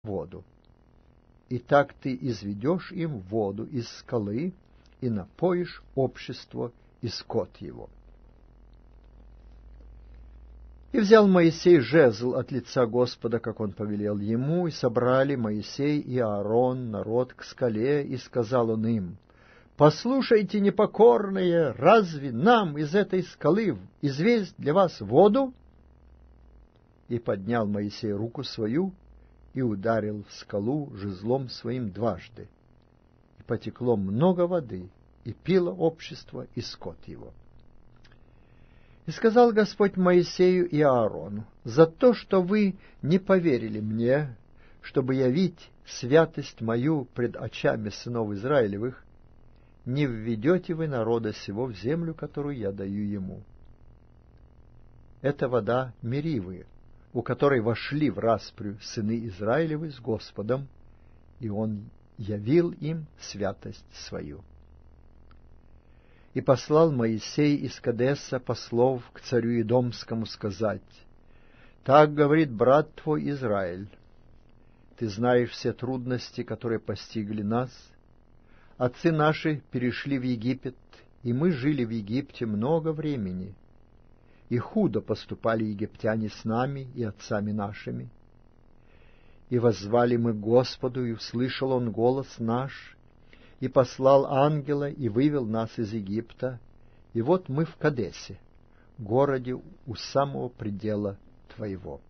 воду. И так ты изведешь им воду из скалы и напоишь общество и скот его. И взял Моисей жезл от лица Господа, как он повелел ему, и собрали Моисей и Аарон народ к скале, и сказал он им: «Послушайте, непокорные, разве нам из этой скалы известь для вас воду?» И поднял Моисей руку свою и ударил в скалу жезлом своим дважды. И потекло много воды, и пило общество и скот его. И сказал Господь Моисею и Аарону: «За то, что вы не поверили мне, чтобы явить святость мою пред очами сынов Израилевых, не введете вы народа сего в землю, которую я даю ему». Это вода Меривы, у которой вошли в распрю сыны Израилевы с Господом, и он явил им святость свою. И послал Моисей из Кадеса послов к царю Идомскому сказать: «Так говорит брат твой Израиль: ты знаешь все трудности, которые постигли нас. Отцы наши перешли в Египет, и мы жили в Египте много времени, и худо поступали египтяне с нами и отцами нашими. И воззвали мы к Господу, и услышал Он голос наш, и послал ангела, и вывел нас из Египта, и вот мы в Кадесе, городе у самого предела Твоего.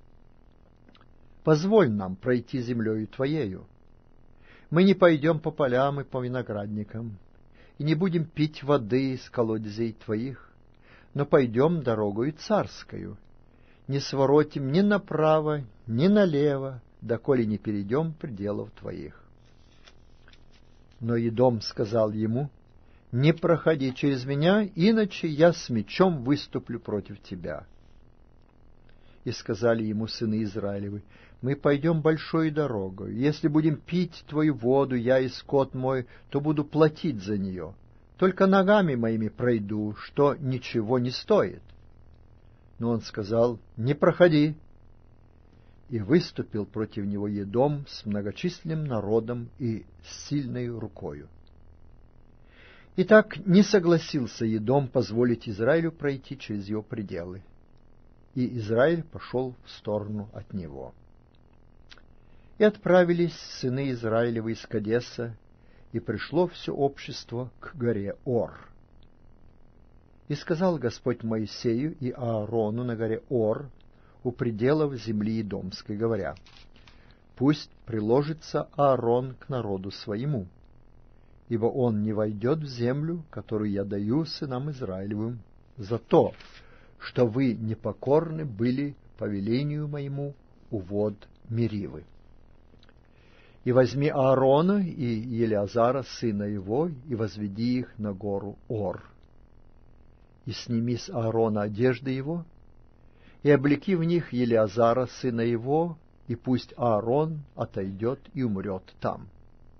Позволь нам пройти землею Твоею. Мы не пойдем по полям и по виноградникам, и не будем пить воды из колодезей Твоих, но пойдем дорогою царскою, не своротим ни направо, ни налево, доколе не перейдем пределов Твоих». Но Идом сказал ему: «Не проходи через меня, иначе я с мечом выступлю против тебя». И сказали ему сыны Израилевы: «Мы пойдем большой дорогой. Если будем пить твою воду, я и скот мой, то буду платить за нее. Только ногами моими пройду, что ничего не стоит». Но он сказал: «Не проходи». И выступил против него Едом с многочисленным народом и с сильной рукою. Итак, не согласился Едом позволить Израилю пройти через его пределы, и Израиль пошел в сторону от него. И отправились сыны Израилевы из Кадеса, и пришло все общество к горе Ор. И сказал Господь Моисею и Аарону на горе Ор, у пределов земли Идомской, говоря: «Пусть приложится Аарон к народу своему, ибо он не войдет в землю, которую я даю сынам Израилевым, за то, что вы непокорны были повелению моему у вод Меривы. И возьми Аарона и Елеазара, сына его, и возведи их на гору Ор, и сними с Аарона одежды его, и облеки в них Елеазара, сына его, и пусть Аарон отойдет и умрет там».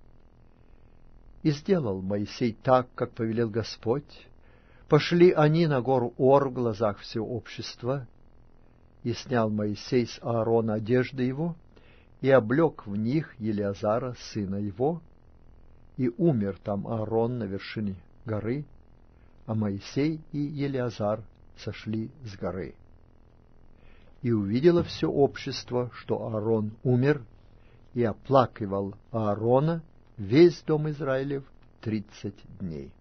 И сделал Моисей так, как повелел Господь. Пошли они на гору Ор в глазах всего общества, и снял Моисей с Аарона одежды его, и облек в них Елеазара, сына его, и умер там Аарон на вершине горы, а Моисей и Елеазар сошли с горы. И увидело все общество, что Аарон умер, и оплакивал Аарона весь дом Израилев 30 дней.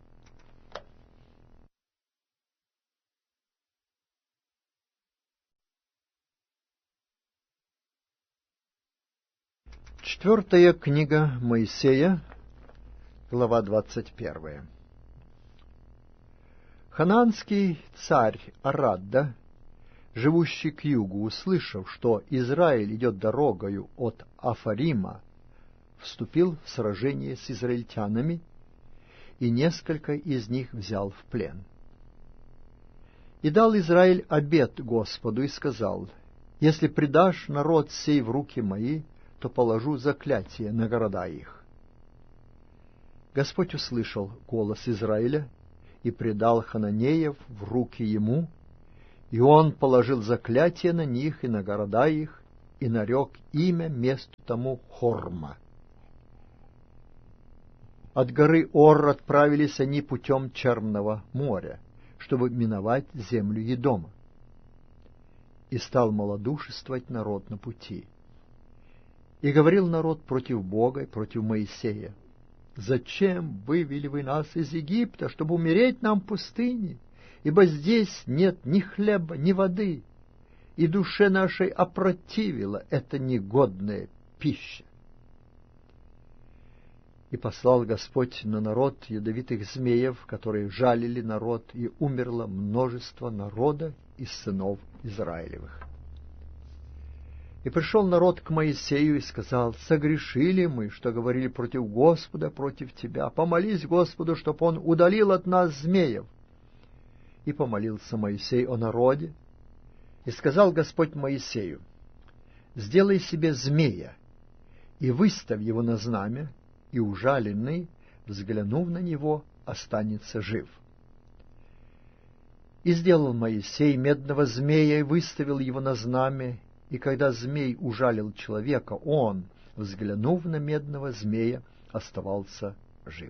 Четвертая книга Моисея, глава 21. Ханаанский царь Арадда, живущий к югу, услышав, что Израиль идет дорогою от Афарима, вступил в сражение с израильтянами, и несколько из них взял в плен. И дал Израиль обет Господу и сказал: «Если предашь народ сей в руки мои, то положу заклятие на города их». Господь услышал голос Израиля и предал хананеев в руки ему, и он положил заклятие на них и на города их, и нарек имя месту тому Хорма. От горы Ор отправились они путем Черного моря, чтобы миновать землю Едома. И стал малодушествовать народ на пути. И говорил народ против Бога и против Моисея: «Зачем вывели вы нас из Египта, чтобы умереть нам в пустыне? Ибо здесь нет ни хлеба, ни воды, и душе нашей опротивила эта негодная пища». И послал Господь на народ ядовитых змеев, которые жалили народ, и умерло множество народа из сынов Израилевых. И пришел народ к Моисею и сказал: «Согрешили мы, что говорили против Господа, против тебя. Помолись Господу, чтоб он удалил от нас змеев». И помолился Моисей о народе, и сказал Господь Моисею: «Сделай себе змея, и выставь его на знамя, и ужаленный, взглянув на него, останется жив». И сделал Моисей медного змея и выставил его на знамя, и когда змей ужалил человека, он, взглянув на медного змея, оставался жив.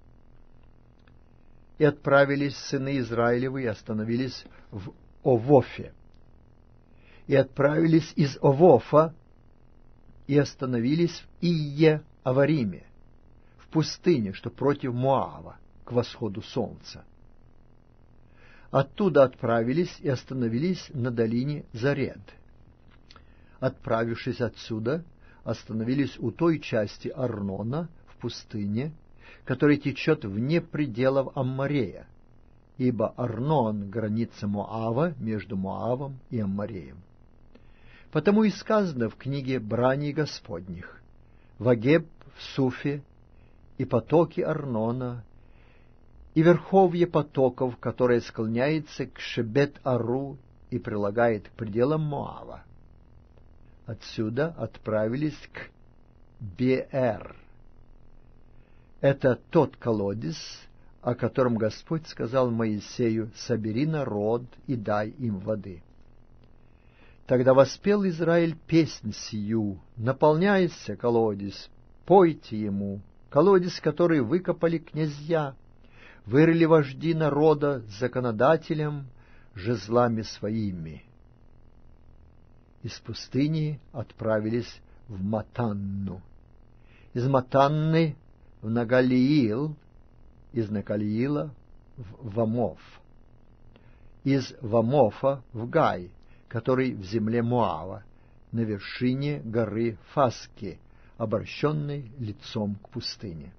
И отправились сыны Израилевы и остановились в Овофе. И отправились из Овофа и остановились в Ие-Авариме, в пустыне, что против Моава, к восходу солнца. Оттуда отправились и остановились на долине Заред. Отправившись отсюда, остановились у той части Арнона в пустыне, который течет вне пределов Амморея, ибо Арнон — граница Моава между Моавом и Аммореем. Потому и сказано в книге «Браней Господних»: «Вагеб в Суфе, и потоки Арнона, и верховье потоков, которое склоняется к Шебет-Ару и прилагает к пределам Моава». Отсюда отправились к Беэр. Это тот колодец, о котором Господь сказал Моисею: «Собери народ и дай им воды». Тогда воспел Израиль песнь сию: «Наполняйся, колодец, пойте ему, колодец, который выкопали князья, вырыли вожди народа с законодателем жезлами своими». Из пустыни отправились в Матанну, из Матанны в Нагалиил, из Нагалиила в Вамоф, из Вамофа в Гай, который в земле Моава, на вершине горы Фаски, обращенной лицом к пустыне.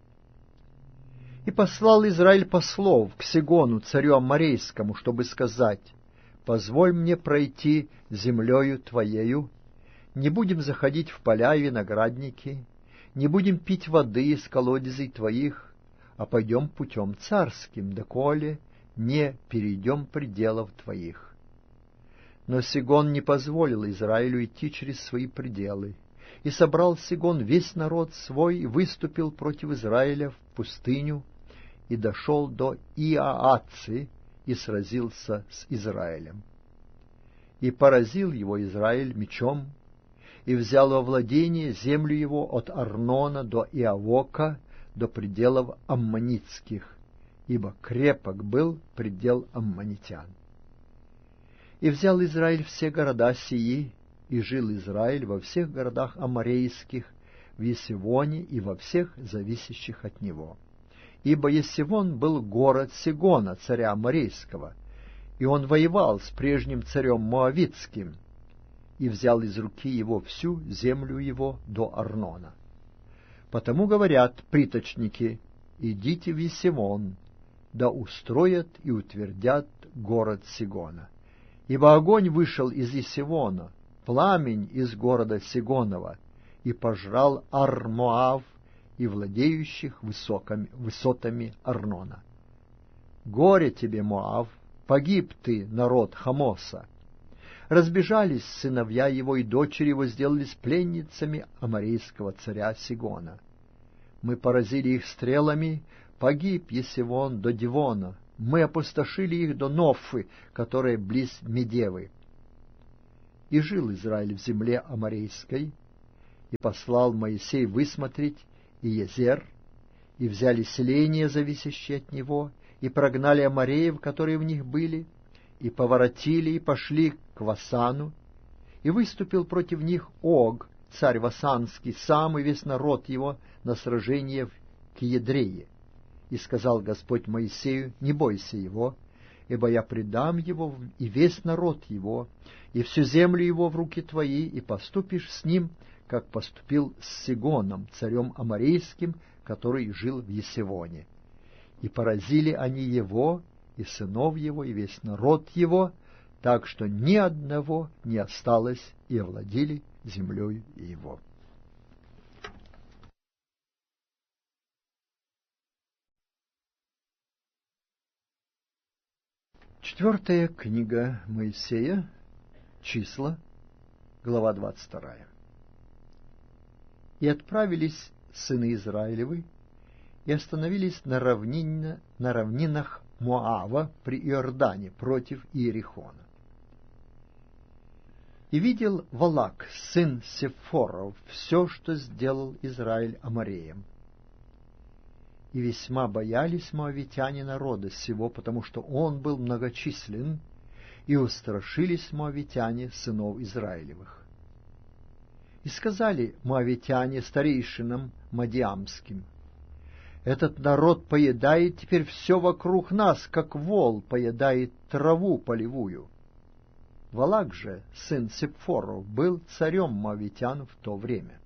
И послал Израиль послов к Сигону, царю Амморейскому, чтобы сказать: «Позволь мне пройти землею твоею, не будем заходить в поля и виноградники, не будем пить воды из колодезей твоих, а пойдем путем царским, доколе не перейдем пределов твоих». Но Сигон не позволил Израилю идти через свои пределы, и собрал Сигон весь народ свой, и выступил против Израиля в пустыню, и дошел до Иааци, и сразился с Израилем. И поразил его Израиль мечом, и взял во владение землю его от Арнона до Иавока, до пределов аммонитских, ибо крепок был предел аммонитян. И взял Израиль все города сии, и жил Израиль во всех городах аморейских, в Есивоне и во всех зависящих от него. Ибо Есивон был город Сигона, царя Аморейского, и он воевал с прежним царем Моавитским, и взял из руки его всю землю его до Арнона. Потому говорят приточники: «Идите в Есивон, да устроят и утвердят город Сигона. Ибо огонь вышел из Есивона, пламень из города Сигонова, и пожрал Ар-Моав и владеющих высотами Арнона. Горе тебе, Моав, погиб ты, народ Хамоса!» Разбежались сыновья его, и дочери его сделались пленницами аморейского царя Сигона. Мы поразили их стрелами, погиб Есивон до Дивона, мы опустошили их до Нофы, которая близ Медевы. И жил Израиль в земле Аморейской, и послал Моисей высмотреть Иезер, и взяли селения, зависящие от него, и прогнали амореев, которые в них были, и поворотили, и пошли к Васану, и выступил против них Ог, царь Васанский, сам и весь народ его на сражение в Киедрее. И сказал Господь Моисею: не бойся его, ибо я предам его и весь народ его, и всю землю его в руки твои, и поступишь с ним, как поступил с Сигоном, царем Аморейским, который жил в Есевоне. И поразили они его, и сынов его, и весь народ его, так что ни одного не осталось, и овладели землей его. Четвертая книга Моисея, Числа, глава 22. И отправились сыны Израилевы, и остановились на равнинах Моава при Иордане против Иерихона. И видел Валак, сын Сефоров, все, что сделал Израиль амореям. И весьма боялись моавитяне народа сего, потому что он был многочислен, и устрашились моавитяне сынов Израилевых. И сказали моавитяне старейшинам мадиамским: этот народ поедает теперь все вокруг нас, как вол поедает траву полевую. Валак же, сын Сепфоров, был царем моавитян в то время.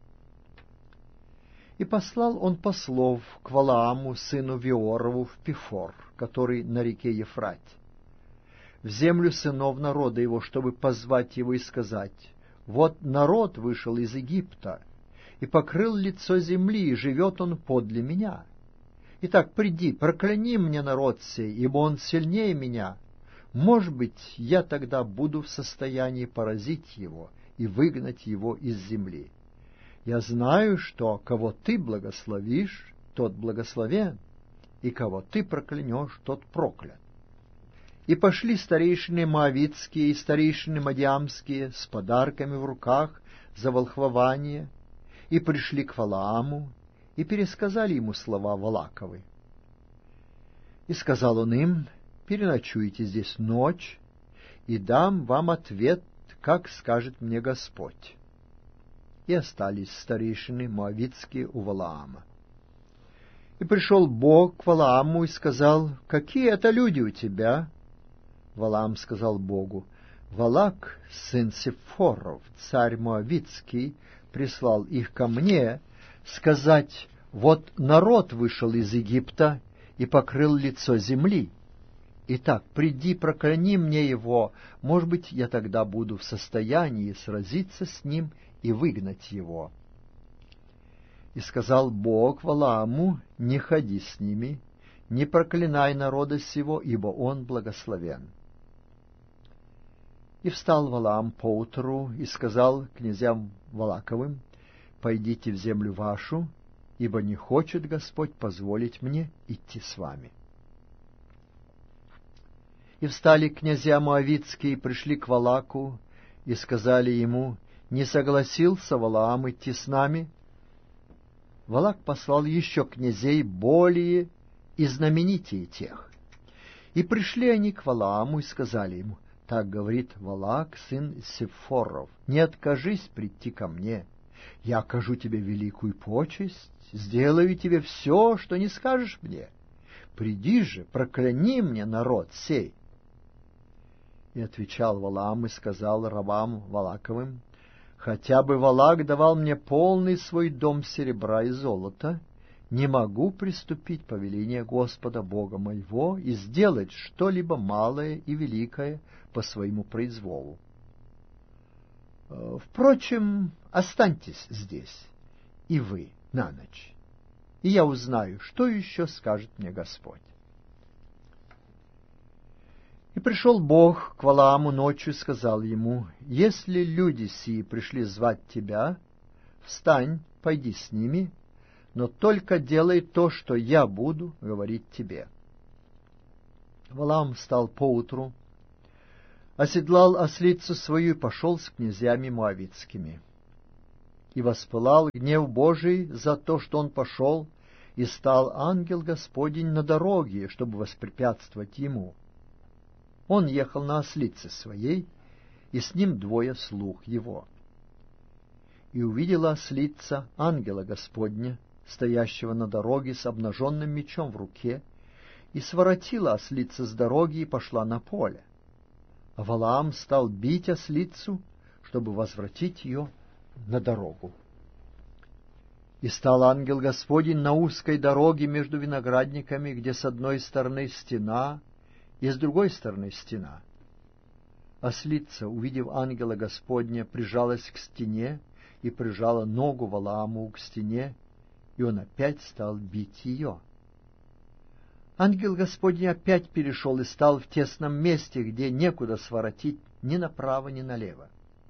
И послал он послов к Валааму, сыну Виорову, в Пифор, который на реке Ефрате, в землю сынов народа его, чтобы позвать его и сказать: вот народ вышел из Египта, и покрыл лицо земли, и живет он подле меня. Итак, приди, прокляни мне народ сей, ибо он сильнее меня. Может быть, я тогда буду в состоянии поразить его и выгнать его из земли. Я знаю, что кого ты благословишь, тот благословен, и кого ты проклянешь, тот проклят. И пошли старейшины моавитские и старейшины мадиамские с подарками в руках за волхвование, и пришли к Валааму, и пересказали ему слова Валаковы. И сказал он им: переночуйте здесь ночь, и дам вам ответ, как скажет мне Господь. И остались старейшины моавитские у Валаама. И пришел Бог к Валааму и сказал: какие это люди у тебя? Валаам сказал Богу: Валак, сын Сефоров, царь моавитский, прислал их ко мне сказать: вот народ вышел из Египта и покрыл лицо земли. Итак, приди, прокляни мне его, может быть, я тогда буду в состоянии сразиться с ним и выгнать его. И сказал Бог Валааму: не ходи с ними, не проклинай народа сего, ибо он благословен. И встал Валаам поутру и сказал князьям Валаковым: пойдите в землю вашу, ибо не хочет Господь позволить мне идти с вами. И встали князья моавитские и пришли к Валаку, и сказали ему: не согласился Валаам идти с нами? Валак послал еще князей более и знаменитее тех. И пришли они к Валааму и сказали ему: так говорит Валак, сын Сефоров, не откажись прийти ко мне. Я окажу тебе великую почесть, сделаю тебе все, что не скажешь мне. Приди же, прокляни мне народ сей. И отвечал Валаам и сказал рабам Валаковым: хотя бы Валак давал мне полный свой дом серебра и золота, не могу приступить повеление Господа Бога моего и сделать что-либо малое и великое по своему произволу. Впрочем, останьтесь здесь, и вы, на ночь, и я узнаю, что еще скажет мне Господь. И пришел Бог к Валааму ночью и сказал ему: если люди сии пришли звать тебя, встань, пойди с ними, но только делай то, что я буду говорить тебе. Валаам встал поутру, оседлал ослицу свою и пошел с князьями моавитскими. И воспылал гнев Божий за то, что он пошел, и стал ангел Господень на дороге, чтобы воспрепятствовать ему. Он ехал на ослице своей, и с ним двое слуг его. И увидела ослица ангела Господня, стоящего на дороге с обнаженным мечом в руке, и своротила ослица с дороги и пошла на поле. А Валаам стал бить ослицу, чтобы возвратить ее на дорогу. И стал ангел Господень на узкой дороге между виноградниками, где с одной стороны стена и с другой стороны стена. Ослица, увидев ангела Господня, прижалась к стене и прижала ногу Валааму к стене, и он опять стал бить ее. Ангел Господень опять перешел и стал в тесном месте, где некуда своротить ни направо, ни налево.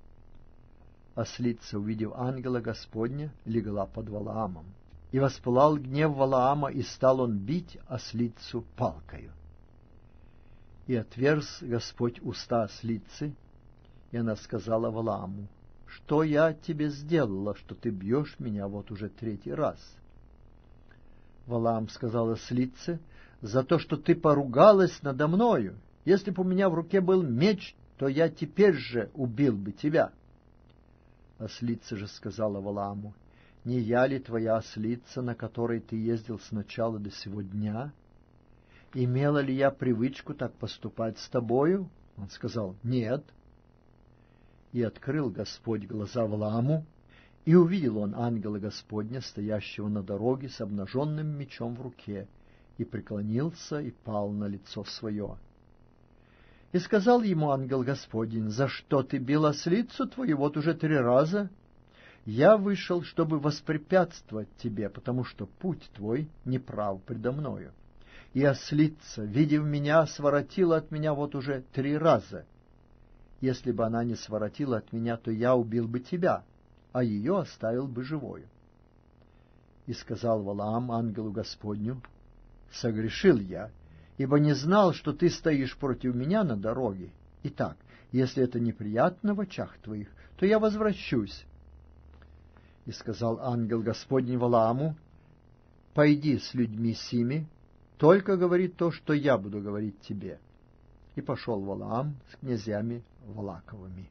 Ослица, увидев ангела Господня, легла под Валаамом. И воспылал гнев Валаама, и стал он бить ослицу палкою. И отверз Господь уста ослицы, и она сказала Валааму: «Что я тебе сделала, что ты бьешь меня вот уже 3-й раз?» Валаам сказал ослице: «За то, что ты поругалась надо мною. Если бы у меня в руке был меч, то я теперь же убил бы тебя». Ослица же сказала Валааму: «Не я ли твоя ослица, на которой ты ездил с начала до сего дня? Имела ли я привычку так поступать с тобою?» Он сказал: «Нет». И открыл Господь глаза Валааму, и увидел он ангела Господня, стоящего на дороге с обнаженным мечом в руке, и преклонился и пал на лицо свое. И сказал ему ангел Господень: «За что ты бил ослицу твою вот уже 3 раза? Я вышел, чтобы воспрепятствовать тебе, потому что путь твой неправ предо мною. И ослица, видев меня, своротила от меня вот уже 3 раза. Если бы она не своротила от меня, то я убил бы тебя, а ее оставил бы живою». И сказал Валаам ангелу Господню: «Согрешил я, ибо не знал, что ты стоишь против меня на дороге. Итак, если это неприятно в очах твоих, то я возвращусь». И сказал ангел Господний Валааму: «Пойди с людьми сими, только говори то, что я буду говорить тебе». И пошел Валаам с князьями Валаковыми.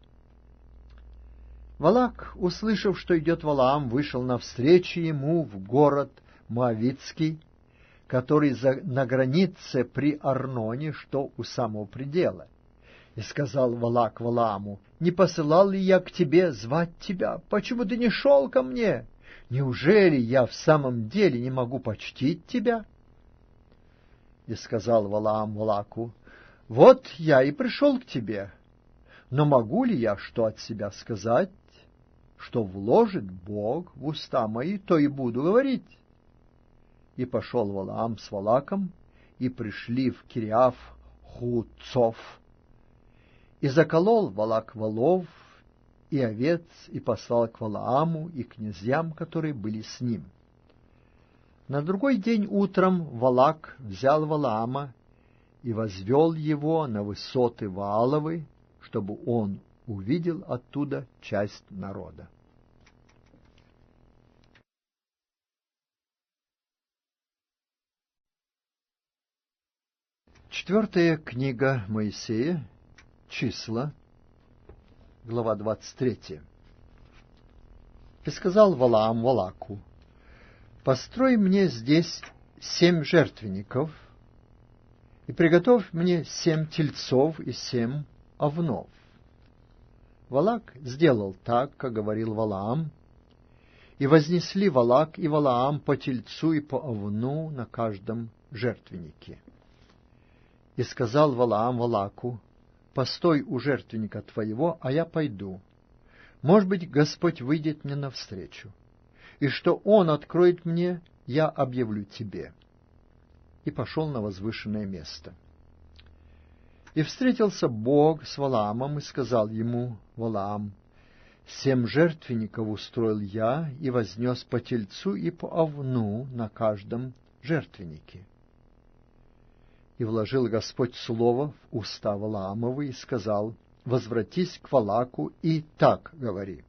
Валак, услышав, что идет Валаам, вышел навстречу ему в город Моавитский, который на границе при Арноне, что у самого предела. И сказал Валак Валааму: «Не посылал ли я к тебе звать тебя? Почему ты не шел ко мне? Неужели я в самом деле не могу почтить тебя?» И сказал Валаам Валаку: «Вот я и пришел к тебе, но могу ли я что от себя сказать? Что вложит Бог в уста мои, то и буду говорить». И пошел Валаам с Валаком, и пришли в Кириаф Хуцов. И заколол Валак волов и овец, и послал к Валааму и князьям, которые были с ним. На другой день утром Валак взял Валаама и возвел его на высоты Вааловы, чтобы он увидел оттуда часть народа. Четвертая книга Моисея, Числа, глава 23. И сказал Валаам Валаку: «Построй мне здесь 7 жертвенников, и приготовь мне 7 тельцов и 7 овнов». Валак сделал так, как говорил Валаам, и вознесли Валак и Валаам по тельцу и по овну на каждом жертвеннике. И сказал Валаам Валаку: «Постой у жертвенника твоего, а я пойду. Может быть, Господь выйдет мне навстречу, и что Он откроет мне, я объявлю тебе». И пошел на возвышенное место. И встретился Бог с Валаамом и сказал ему: «Валаам, 7 жертвенников устроил я и вознес по тельцу и по овну на каждом жертвеннике». И вложил Господь слово в уста Валаамовы и сказал: возвратись к Валаку и так говори».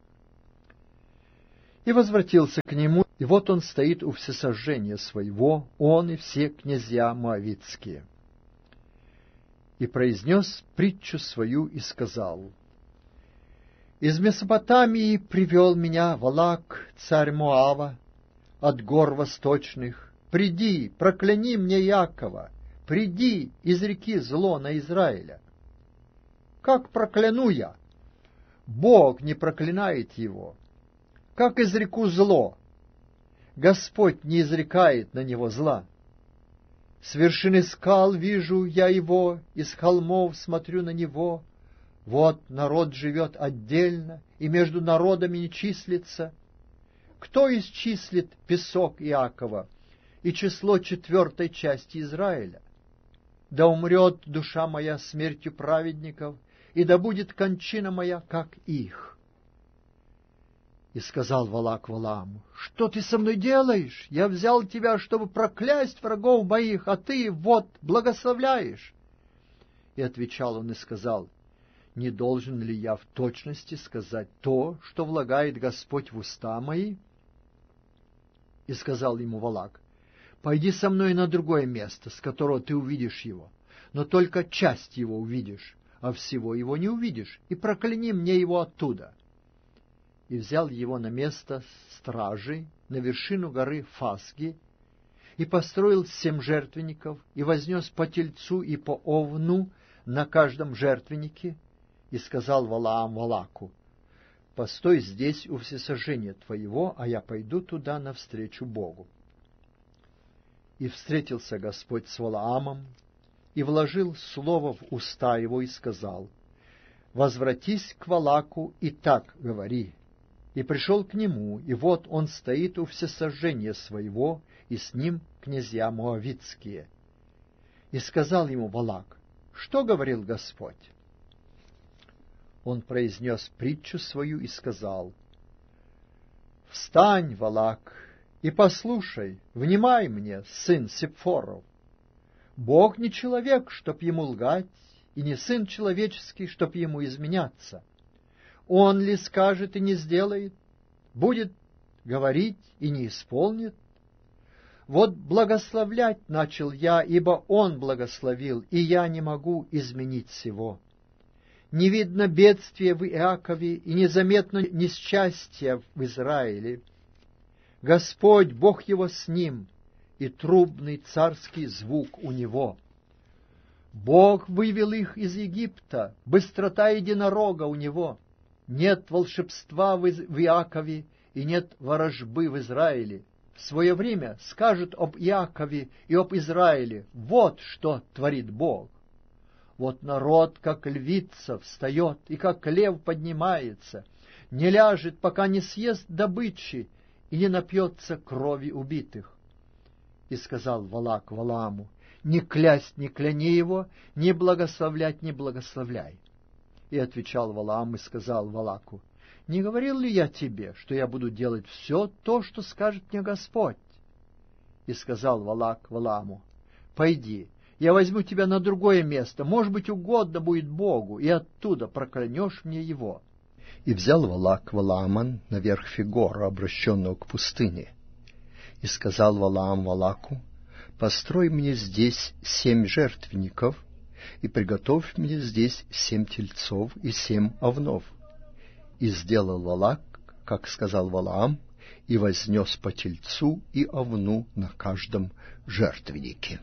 И возвратился к нему, и вот он стоит у всесожжения своего, он и все князья моавитские. И произнес притчу свою и сказал: «Из Месопотамии привел меня Валак, царь Моава, от гор восточных. Приди, прокляни мне Иакова, приди, изреки зло на Израиля». Как прокляну я? Бог не проклинает его. Как изреку зло? Господь не изрекает на него зла. С вершины скал вижу я его, из холмов смотрю на него. Вот народ живет отдельно, и между народами не числится. Кто исчислит песок Иакова и число 4 части Израиля? Да умрет душа моя смертью праведников, и да будет кончина моя, как их. И сказал Валак Валааму: «Что ты со мной делаешь? Я взял тебя, чтобы проклясть врагов моих, а ты вот благословляешь». И отвечал он и сказал: «Не должен ли я в точности сказать то, что влагает Господь в уста мои?» И сказал ему Валак: «Пойди со мной на другое место, с которого ты увидишь его, но только часть его увидишь, а всего его не увидишь, и прокляни мне его оттуда». И взял его на место стражи, на вершину горы Фасги, и построил 7 жертвенников, и вознес по тельцу и по овну на каждом жертвеннике, и сказал Валаам Валаку: «Постой здесь у всесожжения твоего, а я пойду туда навстречу Богу». И встретился Господь с Валаамом, и вложил слово в уста его, и сказал: «Возвратись к Валаку и так говори». И пришел к нему, и вот он стоит у всесожжения своего, и с ним князья моавитские. И сказал ему Валак: «Что говорил Господь?» Он произнес притчу свою и сказал: «Встань, Валак, и послушай, внимай мне, сын Сепфоров. Бог не человек, чтоб ему лгать, и не сын человеческий, чтоб ему изменяться. Он ли скажет и не сделает, будет говорить и не исполнит? Вот благословлять начал я, ибо он благословил, и я не могу изменить сего. Не видно бедствия в Иакове, и незаметно несчастья в Израиле. Господь, Бог его с ним, и трубный царский звук у него. Бог вывел их из Египта, быстрота единорога у него. Нет волшебства в Иакове, и нет ворожбы в Израиле. В свое время скажут об Иакове и об Израиле: вот что творит Бог. Вот народ, как львица, встает, и как лев поднимается, не ляжет, пока не съест добычи, и не напьется крови убитых». И сказал Валак Валааму: «Не клясть не кляни его, не благословлять не благословляй». И отвечал Валаам и сказал Валаку: «Не говорил ли я тебе, что я буду делать все то, что скажет мне Господь?» И сказал Валак Валааму: «Пойди, я возьму тебя на другое место, может быть, угодно будет Богу, и оттуда проклянешь мне его». И взял Валак Валаама на верхе гора, обращенного к пустыне. И сказал Валаам Валаку: «Построй мне здесь 7 жертвенников, и приготовь мне здесь 7 тельцов и 7 овнов». И сделал Валак, как сказал Валаам, и вознес по тельцу и овну на каждом жертвеннике.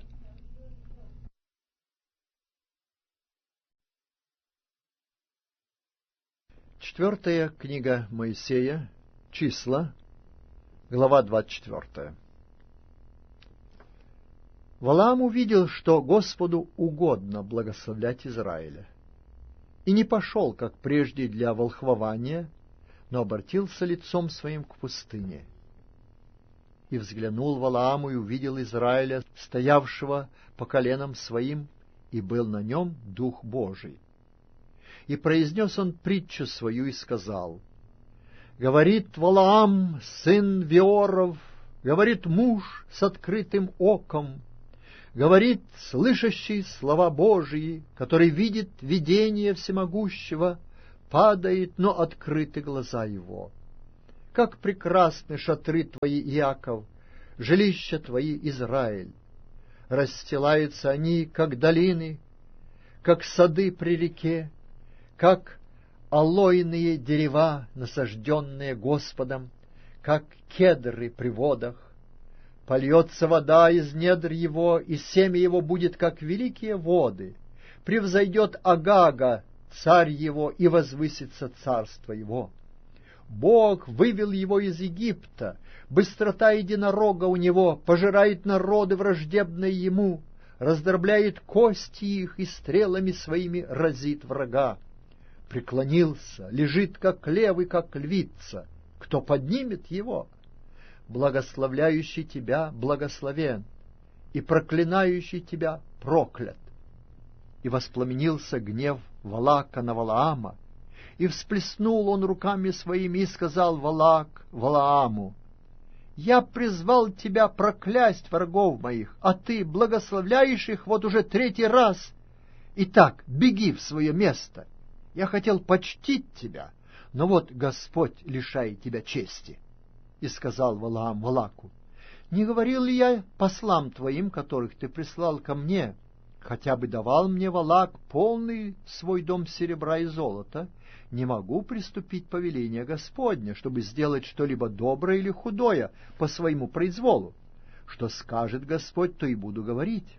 Четвертая книга Моисея, Числа, глава 24. Валаам увидел, что Господу угодно благословлять Израиля, и не пошел, как прежде, для волхвования, но обратился лицом своим к пустыне. И взглянул Валаам и увидел Израиля, стоявшего по коленам своим, и был на нем Дух Божий. И произнес он притчу свою и сказал: «Говорит Валаам, сын Веоров, говорит муж с открытым оком, говорит слышащий слова Божии, который видит видение всемогущего, падает, но открыты глаза его. Как прекрасны шатры твои, Иаков, жилища твои, Израиль! Расстилаются они, как долины, как сады при реке, как алойные дерева, насажденные Господом, как кедры при водах. Польется вода из недр его, и семя его будет, как великие воды. Превзойдет Агага, царь его, и возвысится царство его. Бог вывел его из Египта, быстрота единорога у него, пожирает народы, враждебные ему, раздробляет кости их и стрелами своими разит врага. Преклонился, лежит, как лев и как львица. Кто поднимет его? Благословляющий тебя благословен, и проклинающий тебя проклят. И воспламенился гнев Валака на Валаама, и всплеснул он руками своими, и сказал Валак Валааму: «Я призвал тебя проклясть врагов моих, а ты благословляешь их вот уже 3-й раз. Итак, беги в свое место. Я хотел почтить тебя, но вот Господь лишает тебя чести». И сказал Валаам Валаку: «Не говорил ли я послам твоим, которых ты прислал ко мне, хотя бы давал мне Валак полный свой дом серебра и золота, не могу приступить повеление Господне, чтобы сделать что-либо доброе или худое по своему произволу. Что скажет Господь, то и буду говорить.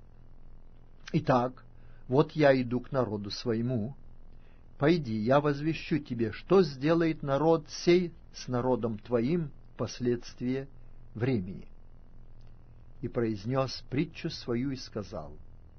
Итак, вот я иду к народу своему. Пойди, я возвещу тебе, что сделает народ сей с народом твоим впоследствии времени». И произнес притчу свою и сказал: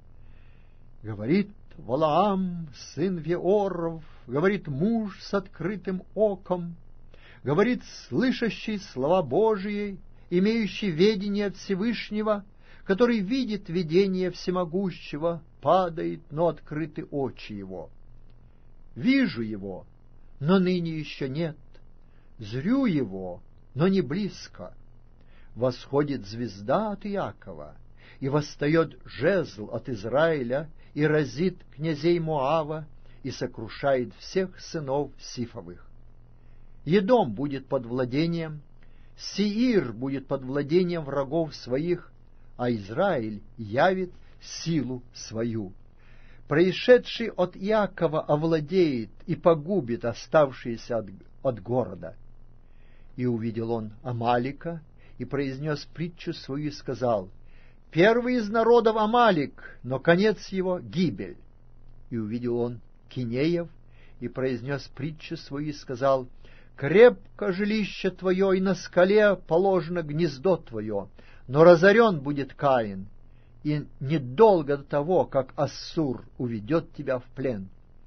«Говорит Валаам, сын Веоров, говорит муж с открытым оком, говорит слышащий слова Божии, имеющий ведение от Всевышнего, который видит видение всемогущего, падает, но открыты очи его. Вижу его, но ныне еще нет, зрю его, но не близко. Восходит звезда от Иакова, и восстает жезл от Израиля, и разит князей Моава, и сокрушает всех сынов Сифовых. Едом будет под владением, Сеир будет под владением врагов своих, а Израиль явит силу свою. Происшедший от Иакова овладеет и погубит оставшиеся от города». И увидел он Амалика, и произнес притчу свою и сказал: «Первый из народов Амалик, но конец его — гибель». И увидел он Кинеев, и произнес притчу свою и сказал: «Крепко жилище твое, и на скале положено гнездо твое, но разорен будет Каин, и недолго до того, как Ассур уведет тебя в плен».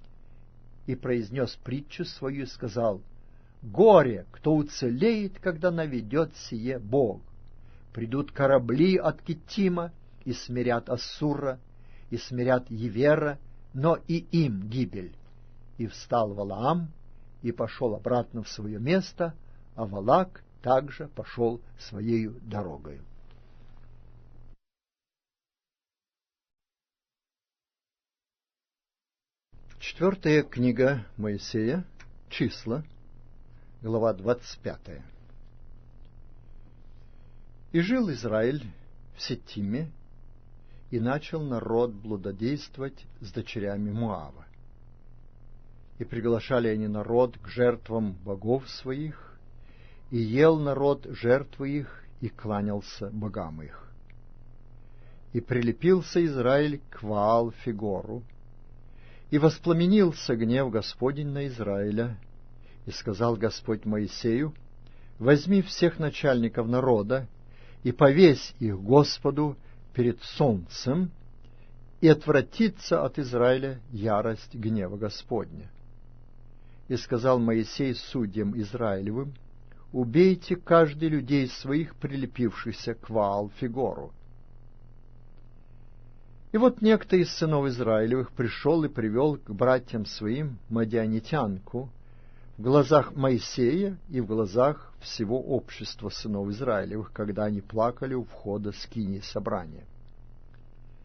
И произнес притчу свою и сказал: «Горе, кто уцелеет, когда наведет сие Бог. Придут корабли от Киттима, и смирят Ассура, и смирят Евера, но и им гибель». И встал Валаам, и пошел обратно в свое место, а Валак также пошел своею дорогою. Четвертая книга Моисея, Числа, глава 25. «И жил Израиль в Сеттиме, и начал народ блудодействовать с дочерями Моава. И приглашали они народ к жертвам богов своих, и ел народ жертвы их, и кланялся богам их. И прилепился Израиль к Ваал-Фигору, и воспламенился гнев Господень на Израиля, и сказал Господь Моисею: возьми всех начальников народа, и повесь их Господу перед солнцем, и отвратится от Израиля ярость гнева Господня. И сказал Моисей судьям Израилевым: убейте каждый людей своих, прилепившихся к Ваал-Фигору. И вот некто из сынов Израилевых пришел и привел к братьям своим мадианитянку в глазах Моисея и в глазах всего общества сынов Израилевых, когда они плакали у входа скинии собрания.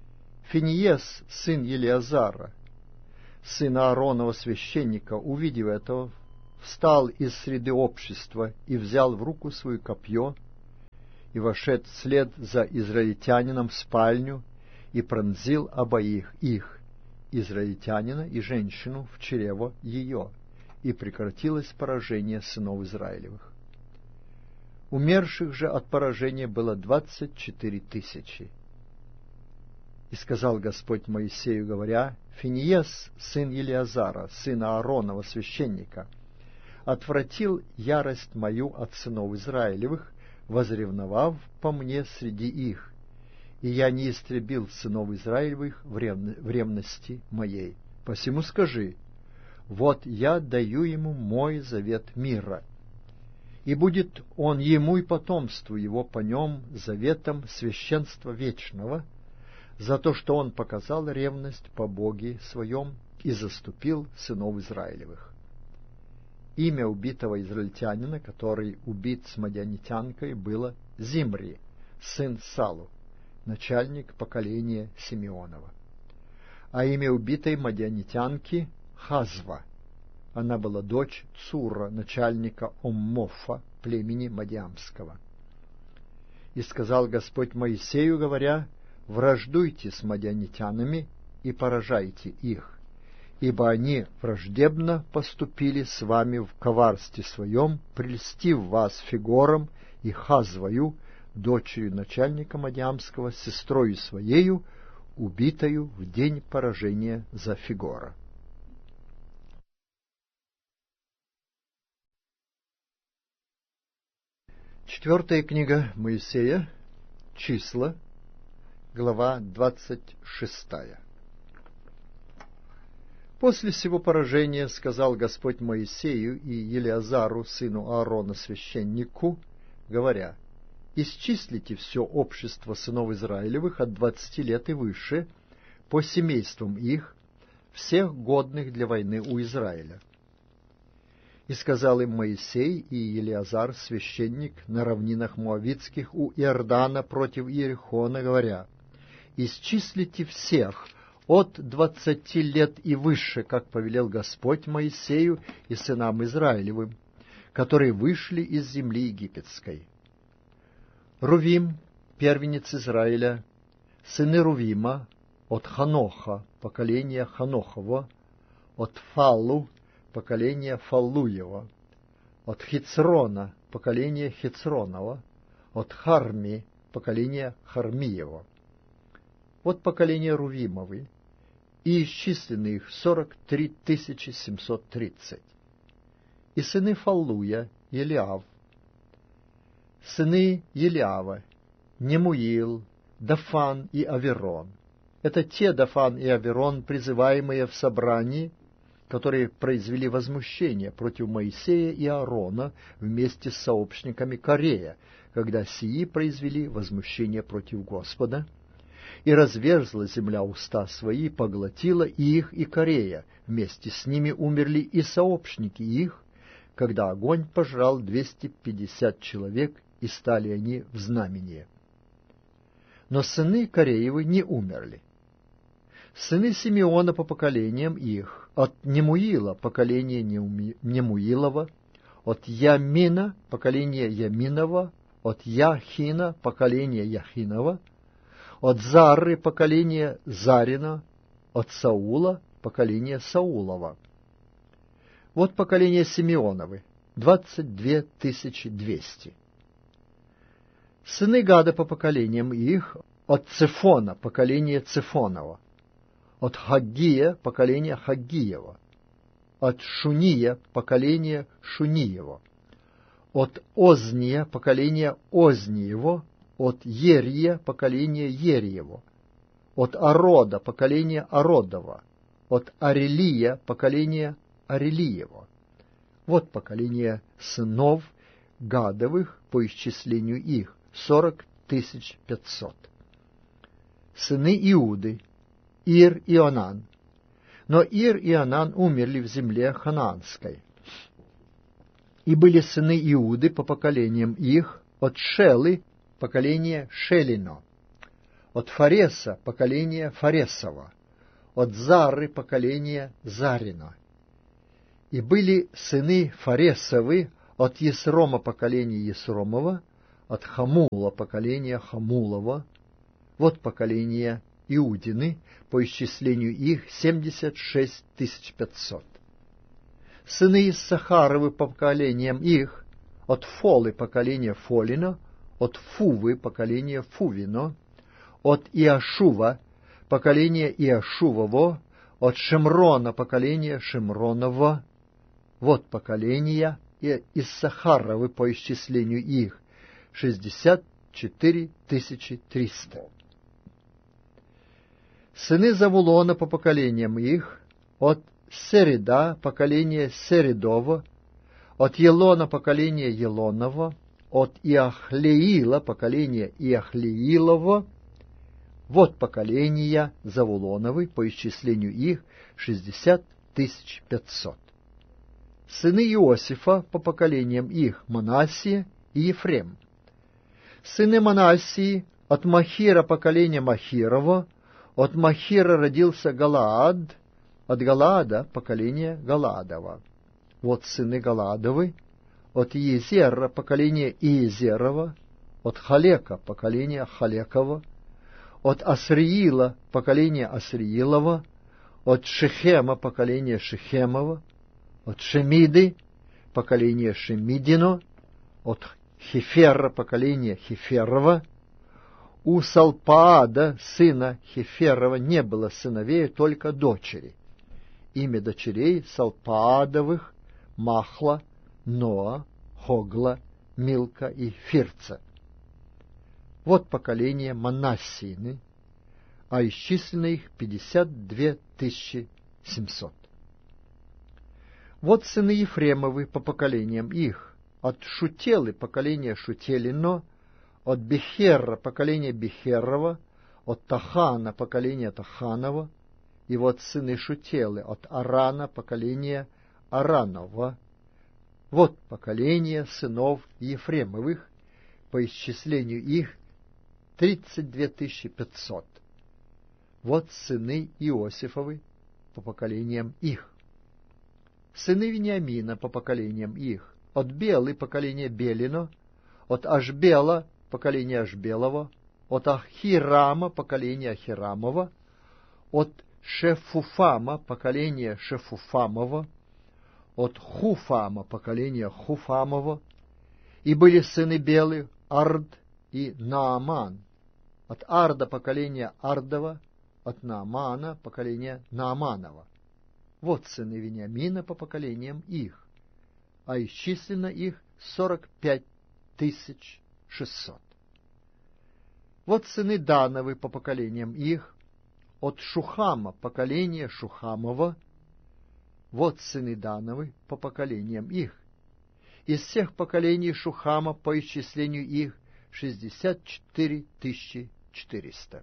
Финиес, сын Елиазара, сына Ааронова священника, увидев это, встал из среды общества и взял в руку свое копье, и вошед вслед за израильтянином в спальню, и пронзил обоих их, израильтянина и женщину, в чрево ее, и прекратилось поражение сынов Израилевых. Умерших же от поражения было 24 000. И сказал Господь Моисею, говоря: Финиес, сын Елиазара, сына Ааронова священника, отвратил ярость мою от сынов Израилевых, возревновав по мне среди их, и я не истребил сынов Израилевых в ревности моей. Посему скажи: вот я даю ему мой завет мира, и будет он ему и потомству его по нем заветом священства вечного, за то, что он показал ревность по Боге своем и заступил сынов Израилевых. Имя убитого израильтянина, который убит с мадианитянкой, было Зимри, сын Салу, начальник поколения Симеонова. А имя убитой мадианитянки — Хазва. Она была дочь Цура, начальника Оммофа, племени Мадиамского. И сказал Господь Моисею, говоря: враждуйте с мадианитянами и поражайте их, ибо они враждебно поступили с вами в коварстве своем, прельстив вас Фигором и Хазвою, дочерью начальника Мадиамского, сестрою своею, убитою в день поражения за Фигора. Четвертая книга Моисея, Числа, глава 26. После сего поражения сказал Господь Моисею и Елиазару, сыну Аарона, священнику, говоря: исчислите все общество сынов Израилевых от 20 лет и выше, по семействам их, всех годных для войны у Израиля. И сказал им Моисей и Елиазар, священник, на равнинах Моавитских у Иордана против Иерихона, говоря: исчислите всех от 20 лет и выше, как повелел Господь Моисею и сынам Израилевым, которые вышли из земли египетской. Рувим, первенец Израиля, сыны Рувима, от Ханоха, поколение Ханохово, от Фаллу, поколение Фаллуева, от Хицрона, поколение Хицронова, от Харми, поколение Хармиева. Вот поколение Рувимовы, и исчислены их 43 730. И сыны Фаллуя, Елиав, сыны Елиава, Немуил, Дафан и Аверон. Это те Дафан и Аверон, призываемые в собрании, которые произвели возмущение против Моисея и Аарона вместе с сообщниками Корея, когда сии произвели возмущение против Господа. И разверзла земля уста свои, поглотила и их, и Корея. Вместе с ними умерли и сообщники их, когда огонь пожрал 250 человек, и стали они в знамение. Но сыны Кореевы не умерли. Сыны Симеона по поколениям их: от Немуила поколение Немуилова, от Ямина поколение Яминова, от Яхина поколение Яхинова, от Зары поколение Зарина, от Саула поколение Саулова. Вот поколение Симеоновы, 22 200. Сыны Гада по поколениям их: от Цефона поколение Цефонова, от Хаггия поколение Хаггиева, от Шуния поколение Шуниева, от Озния поколение Озниева, от Ерия поколение Ериева, от Арода поколение Ародова, от Арелия поколение Арелиева. Вот поколение сынов Гадовых по исчислению их: 40 500. Сыны Иуды: Ир и Онан. Но Ир и Онан умерли в земле ханаанской. И были сыны Иуды по поколениям их: от Шелы поколение Шелино, от Фареса поколение Фаресова, от Зары поколение Зарина. И были сыны Фаресовы от Есрома поколение Есромова, от Хамула поколение Хамулова. Вот поколение Иудины, по исчислению их 76 500. Сыны Иссахаровы по поколениям их, от Фолы поколение Фолино, от Фувы поколение Фувино, от Иашува поколение Иашувово, от Шимрона поколение Шимроново. Вот поколения Иссахаровы по исчислению их 64 300. Сыны Завулона по поколениям их, от Середа поколение Середово, от Елона поколение Елоново, от Иахлеила поколение Иахлеилово. Вот поколения Завулоновы по исчислению их 60 500. Сыны Иосифа по поколениям их Манассия и Ефрем. Сыны Манассии от Махира поколение Махирова, от Махира родился Галаад, от Галаада поколение Галаадова. Вот сыны Галаадовы, от Иезера поколение Иезерова, от Халека поколение Халекова, от Асриила поколение Асриилова, от Шехема поколение Шехемова, от Шемиды поколение Шемидино, от Хефера поколение Хеферова. У Салпаада, сына Хеферова, не было сыновей, только дочери. Имя дочерей Салпаадовых — Махла, Ноа, Хогла, Милка и Фирца. Вот поколение Манассины, а исчислено их 52 700. Вот сыны Ефремовы по поколениям их, от Шутелы поколение Шутелино, от Бехерра поколение Бехерова, от Тахана поколение Таханова, и вот сыны Шутелы от Арана поколение Аранова. Вот поколение сынов Ефремовых, по исчислению их 32 500. Вот сыны Иосифовы по поколениям их. Сыны Вениамина по поколениям их, от Белы поколение Белино, от Ашбела поколение Ашбелова, от Ахирама поколение Ахирамова, от Шефуфама поколение Шефуфамова, от Хуфама поколение Хуфамова. И были сыны Белы Ард и Нааман, от Арда поколение Ардова, от Наамана поколение Нааманова. Вот сыны Вениамина по поколениям их, а исчислено их 45 600. Вот сыны Дановы по поколениям их, от Шухама поколение Шухамова. Вот сыны Дановы по поколениям их. Из всех поколений Шухама по исчислению их 64 400.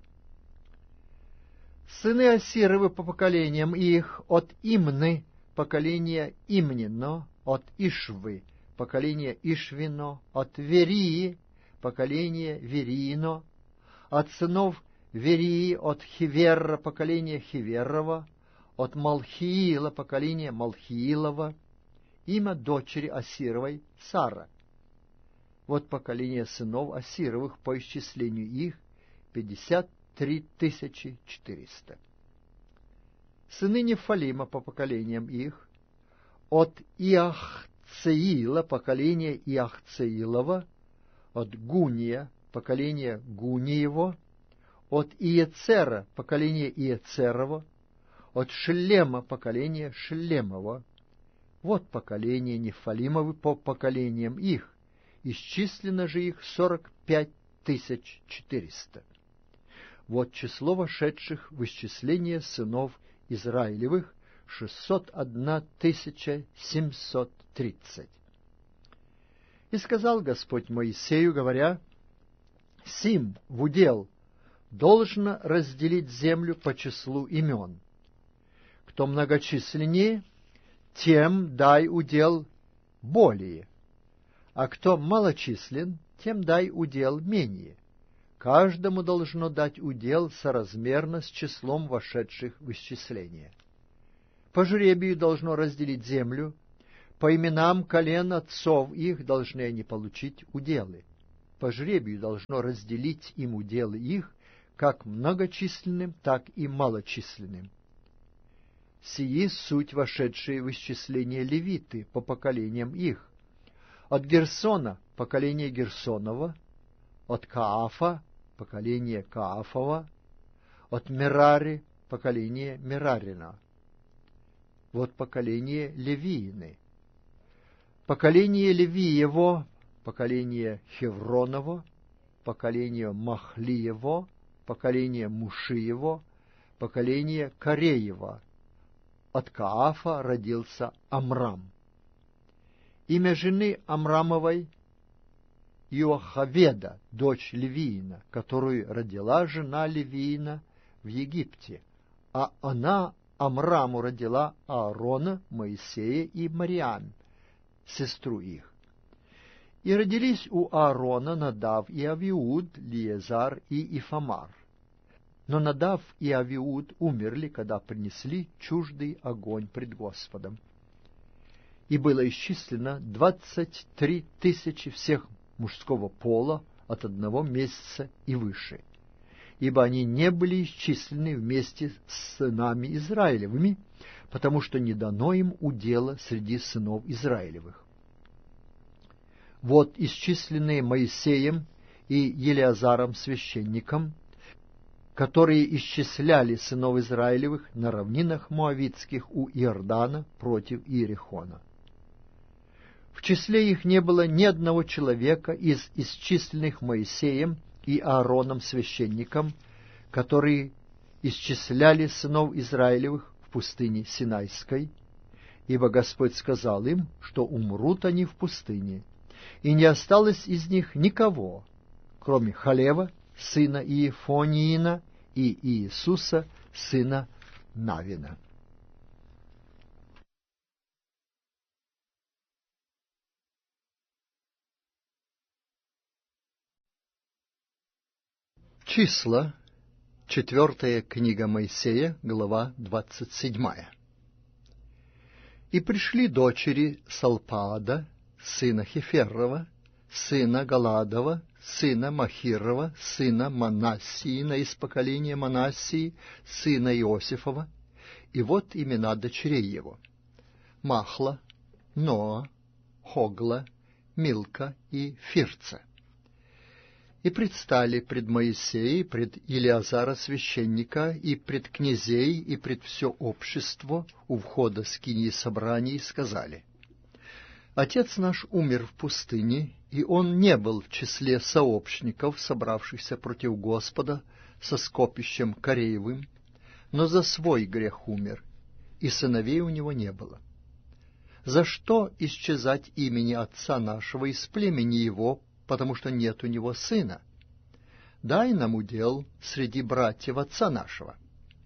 Сыны Асировы по поколениям их, от Имны поколение Имнино, от Ишвы поколение Ишвино, от Верии поколение Вериино, от сынов Верии, от Хиверра поколение Хиверова, от Малхиила поколение Малхиилова. Имя дочери Асировой Сара. Вот поколение сынов Асировых по исчислению их 53 400. Сыны Нефалима по поколениям их, от Иахцеила поколение Иахцеилова, от Гуния поколение Гуниево, от Иецера поколение Иецерова, от Шелема поколение Шелемова. Вот поколение Нефалимовы по поколениям их, исчислено же их 45 400. Вот число вошедших в исчисление сынов Израилевых 601 730. И сказал Господь Моисею, говоря: «Сим в удел должно разделить землю по числу имен. Кто многочисленнее, тем дай удел более, а кто малочислен, тем дай удел менее, каждому должно дать удел соразмерно с числом вошедших в исчисление. По жребию должно разделить землю, по именам колен отцов их должны они получить уделы. По жребию должно разделить им уделы их, как многочисленным, так и малочисленным. Сии суть вошедшие в исчисление левиты по поколениям их. От Герсона — поколение Герсонова, от Каафа — поколение Каафова, от Мерари — поколение Мерарина. Вот поколение Левиины. Поколение Левиево — поколение Хевроново, поколение Махлиево, поколение Мушиево, поколение Кореева. От Каафа родился Амрам. Имя жены Амрамовой — Иохаведа, дочь Левиина, которую родила жена Левиина в Египте, а она Амраму родила Аарона, Моисея и Мариам, сестру их. И родились у Аарона Надав и Авиуд, Лиезар и Ифамар. Но Надав и Авиуд умерли, когда принесли чуждый огонь пред Господом. И было исчислено 23 тысячи всех мужского пола от 1 месяца и выше, ибо они не были исчислены вместе с сынами Израилевыми, потому что не дано им удела среди сынов Израилевых. Вот исчисленные Моисеем и Елеазаром священником, которые исчисляли сынов Израилевых на равнинах Моавитских у Иордана против Иерихона. В числе их не было ни одного человека из исчисленных Моисеем и Аароном священником, которые исчисляли сынов Израилевых в пустыне Синайской, ибо Господь сказал им, что умрут они в пустыне, и не осталось из них никого, кроме Халева, сына Иефониина, и Иисуса, сына Навина. Числа, 4 книга Моисея, глава 27. И пришли дочери Салпаада, сына Хеферова, сына Галадова, сына Махирова, сына Манассиина из поколения Манассии, сына Иосифова, и вот имена дочерей его: Махла, Ноа, Хогла, Милка и Фирца. И предстали пред Моисея, пред Елеазара священника, и пред князей, и пред все общество у входа скинии собраний, и сказали: Отец наш умер в пустыне, и он не был в числе сообщников, собравшихся против Господа со скопищем Кореевым, но за свой грех умер, и сыновей у него не было. За что исчезать имени отца нашего из племени его, потому что нет у него сына? Дай нам удел среди братьев отца нашего.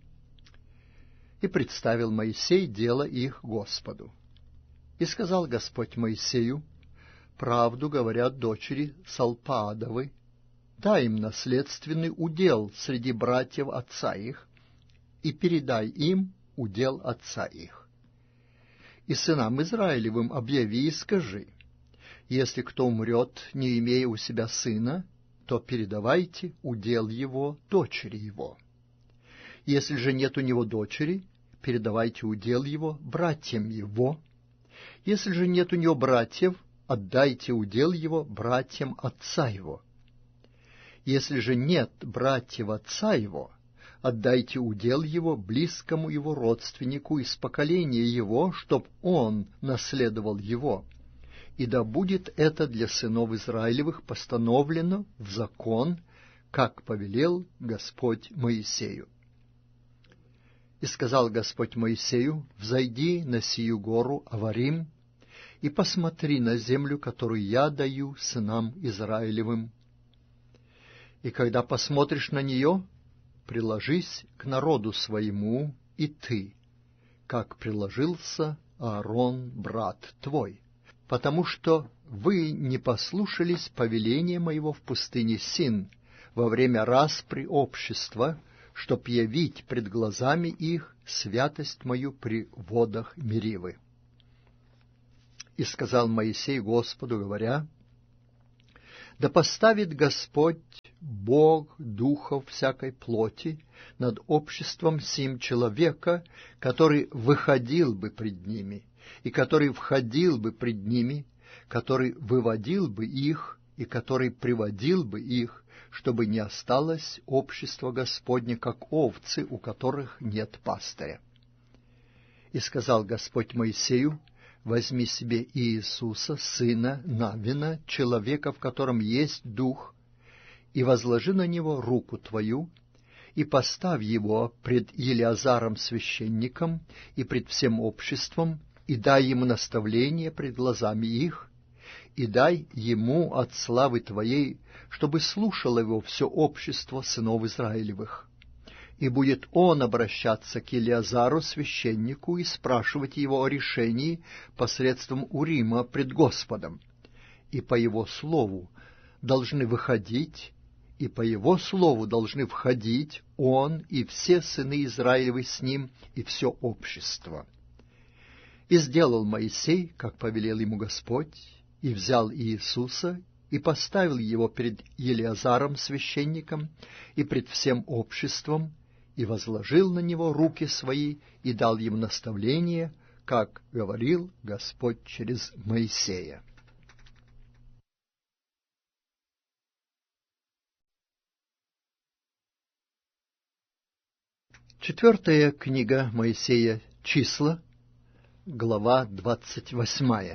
И представил Моисей дело их Господу. И сказал Господь Моисею: правду говорят дочери Салпаадовы, дай им наследственный удел среди братьев отца их, и передай им удел отца их. И сынам Израилевым объяви и скажи: если кто умрет, не имея у себя сына, то передавайте удел его дочери его. Если же нет у него дочери, передавайте удел его братьям его. Если же нет у него братьев, отдайте удел его братьям отца его. Если же нет братьев отца его, отдайте удел его близкому его родственнику из поколения его, чтоб он наследовал его. И да будет это для сынов Израилевых постановлено в закон, как повелел Господь Моисею. И сказал Господь Моисею: взойди на сию гору Аварим и посмотри на землю, которую я даю сынам Израилевым. И когда посмотришь на нее, приложись к народу своему и ты, как приложился Аарон, брат твой, потому что вы не послушались повеления моего в пустыне Син, во время распри общества, чтоб явить пред глазами их святость мою при водах Меривы. И сказал Моисей Господу, говоря: да поставит Господь, Бог духов всякой плоти, над обществом сим человека, который выходил бы пред ними, и который входил бы пред ними, который выводил бы их, и который приводил бы их, чтобы не осталось общество Господне, как овцы, у которых нет пастыря. И сказал Господь Моисею: возьми себе Иисуса, сына Навина, человека, в котором есть дух, и возложи на него руку твою, и поставь его пред Елиазаром священником и пред всем обществом, и дай ему наставление пред глазами их, и дай ему от славы твоей, чтобы слушало его все общество сынов Израилевых. И будет он обращаться к Елиазару, священнику, и спрашивать его о решении посредством Урима пред Господом. И по его слову должны выходить, и по его слову должны входить он и все сыны Израилевы с ним, и все общество. И сделал Моисей, как повелел ему Господь, и взял Иисуса, и поставил его перед Елиазаром священником и пред всем обществом, и возложил на него руки свои, и дал ему наставление, как говорил Господь через Моисея. Четвертая книга Моисея, Числа, глава 28.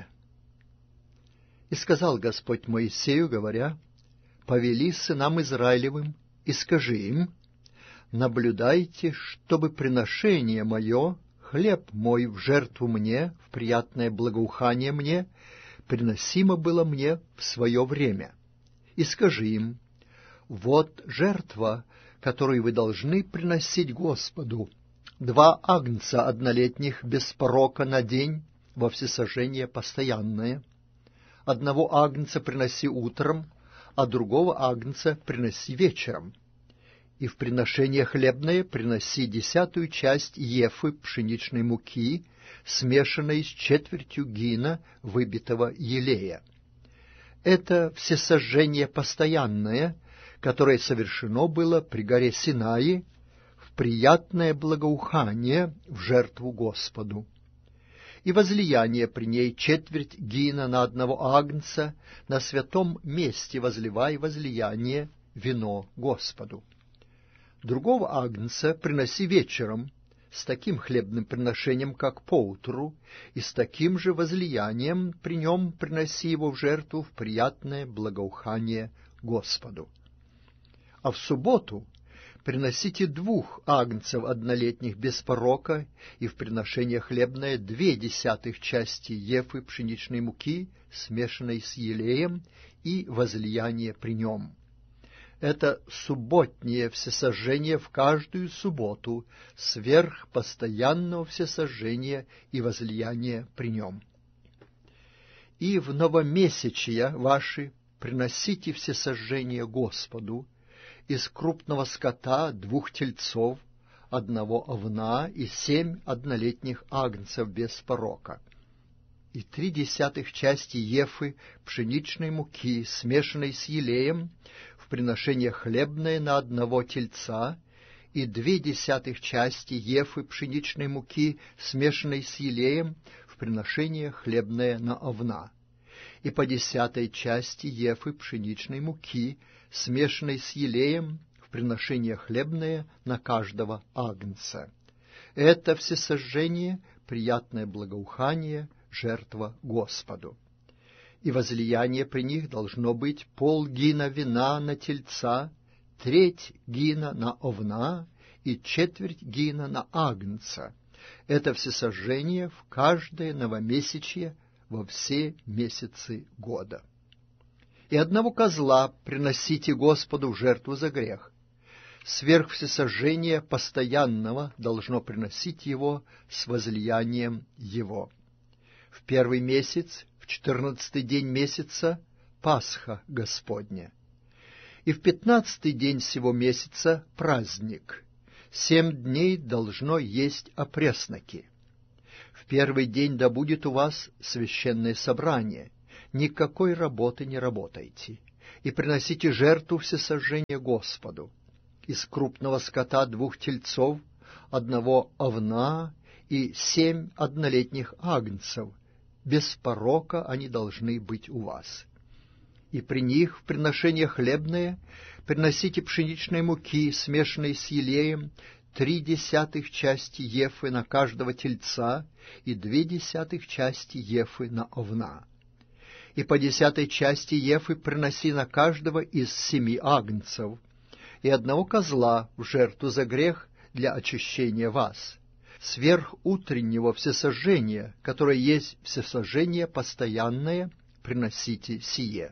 И сказал Господь Моисею, говоря: повели сынам Израилевым, и скажи им: наблюдайте, чтобы приношение мое, хлеб мой в жертву мне, в приятное благоухание мне, приносимо было мне в свое время. И скажи им: вот жертва, которую вы должны приносить Господу, 2 агнца однолетних без порока на день во всесожжение постоянное. 1 агнца приноси утром, а другого агнца приноси вечером. И в приношение хлебное приноси 10 часть ефы пшеничной муки, смешанной с 1/4 гина выбитого елея. Это всесожжение постоянное, которое совершено было при горе Синаи, в приятное благоухание в жертву Господу. И возлияние при ней 1/4 гина на 1 агнца, на святом месте возливай возлияние вино Господу. Другого агнца приноси вечером, с таким хлебным приношением, как поутру, и с таким же возлиянием при нем приноси его в жертву в приятное благоухание Господу. А в субботу приносите 2 агнцев однолетних без порока, и в приношение хлебное 2/10 части ефы пшеничной муки, смешанной с елеем, и возлияние при нем. Это субботнее всесожжение в каждую субботу, сверх постоянного всесожжения и возлияния при нем. И в новомесячья ваши приносите всесожжение Господу: из крупного скота 2 тельцов, 1 овна и 7 однолетних агнцев без порока, и 3/10 части ефы пшеничной муки, смешанной с елеем, в приношение хлебное на 1 тельца, и 2/10 части ефы пшеничной муки, смешанной с елеем, в приношение хлебное на овна, и по 10 части ефы пшеничной муки, смешанной с елеем, в приношение хлебное на каждого агнца. Это всесожжение, приятное благоухание, жертва Господу. И возлияние при них должно быть 0,5 гина вина на тельца, 1/3 гина на овна и 1/4 гина на агнца. Это всесожжение в каждое новомесячье во все месяцы года. И 1 козла приносите Господу в жертву за грех. Сверх всесожжения постоянного должно приносить его с возлиянием его. В 1 месяц, в 14 день месяца, Пасха Господня. И в 15-й день сего месяца праздник. 7 дней должно есть опресноки. В первый день да будет у вас священное собрание, никакой работы не работайте, и приносите жертву всесожжения Господу. Из крупного скота 2 тельцов, 1 овна и 7 однолетних агнцев, без порока они должны быть у вас. И при них в приношение хлебное приносите пшеничной муки, смешанной с елеем, 3/10 части ефы на каждого тельца и 2/10 части ефы на овна. И по 10 части ефы приноси на каждого из 7 агнцев, и 1 козла в жертву за грех для очищения вас, сверх утреннего всесожжения, которое есть всесожжение постоянное, приносите сие.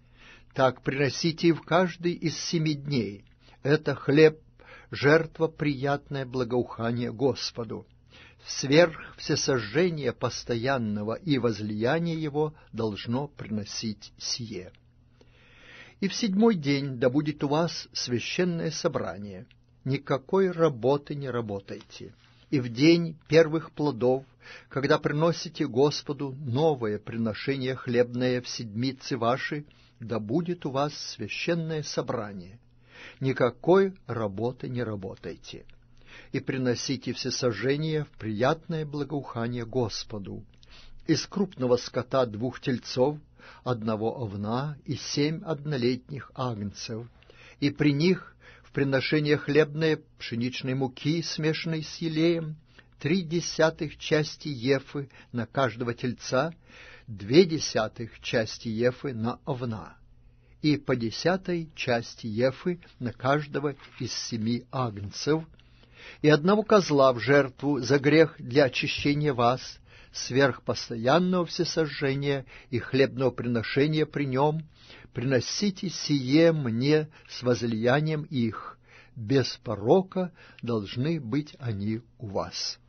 Так приносите и в каждый из 7 дней. Это хлеб, жертва приятное благоухание Господу. Сверх всесожжения постоянного и возлияние его должно приносить сие. И в 7-й день да будет у вас священное собрание. Никакой работы не работайте. И в день первых плодов, когда приносите Господу новое приношение хлебное в седмицы ваши, да будет у вас священное собрание. Никакой работы не работайте. И приносите всесожжение в приятное благоухание Господу. Из крупного скота 2 тельцов, 1 овна и 7 однолетних агнцев, и при них в приношение хлебное пшеничной муки, смешанной с елеем, 3/10 части ефы на каждого тельца, 2/10 части ефы на овна, и по 10 части ефы на каждого из 7 агнцев, и 1 козла в жертву за грех для очищения вас, сверх постоянного всесожжения и хлебного приношения при нем, приносите сие мне с возлиянием их, без порока должны быть они у вас».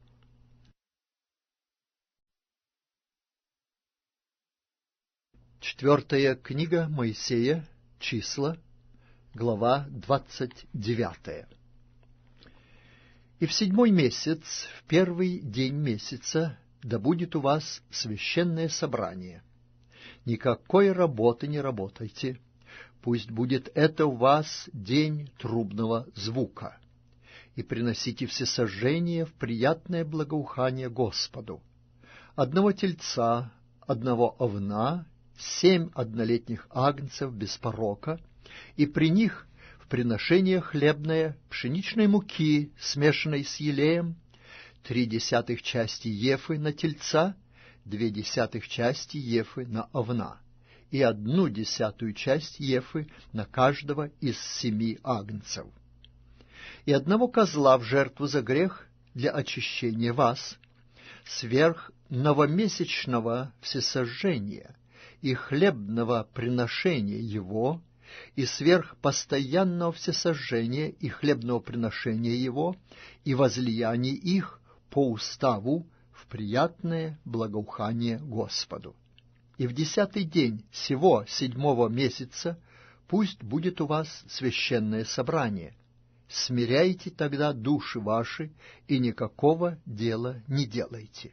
Четвертая книга Моисея, Числа, глава 29. И в 7-й месяц, в 1-й день месяца, да будет у вас священное собрание. Никакой работы не работайте, пусть будет это у вас день трубного звука. И приносите всесожжение в приятное благоухание Господу. 1 тельца, 1 овна, 7 однолетних агнцев без порока, и при них в приношение хлебное пшеничной муки, смешанной с елеем, 3/10 части ефы на тельца, 2/10 части ефы на овна, и 1/10 часть ефы на каждого из 7 агнцев. И 1 козла в жертву за грех для очищения вас, сверх новомесячного всесожжения и хлебного приношения его, и сверх постоянного всесожжения и хлебного приношения его, и возлияний их по уставу в приятное благоухание Господу. И в 10-й день сего 7-го месяца пусть будет у вас священное собрание. Смиряйте тогда души ваши, и никакого дела не делайте.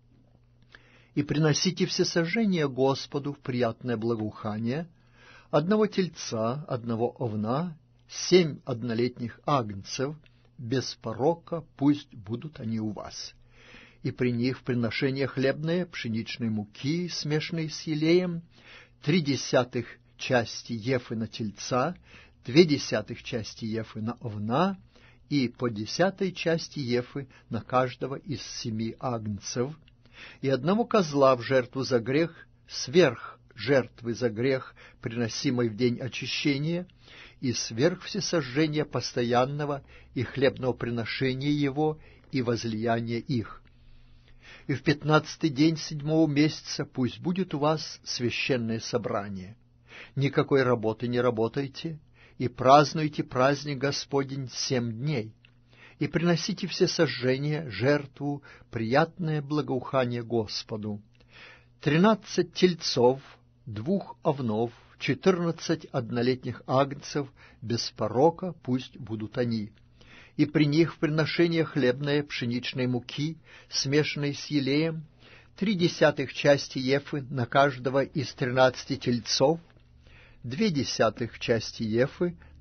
И приносите всесожжение Господу в приятное благоухание, 1 тельца, 1 овна, 7 однолетних агнцев, без порока пусть будут они у вас. И при них в приношение хлебное пшеничной муки, смешанной с елеем, 3/10 части ефы на тельца, 2/10 части ефы на овна, и по 10 части ефы на каждого из 7 агнцев, и 1 козла в жертву за грех, сверх жертвы за грех, приносимой в день очищения, и сверх всесожжения постоянного и хлебного приношения его и возлияния их. И в 15-й день 7-го месяца пусть будет у вас священное собрание. Никакой работы не работайте, и празднуйте праздник Господень 7 дней. И приносите всесожжение, жертву, приятное благоухание Господу. 13 тельцов, 2 овнов, 14 однолетних агнцев, без порока пусть будут они. И при них в приношение хлебное пшеничной муки, смешанной с елеем, 0,3 части ефы на каждого из 13 тельцов, 0,2 части ефы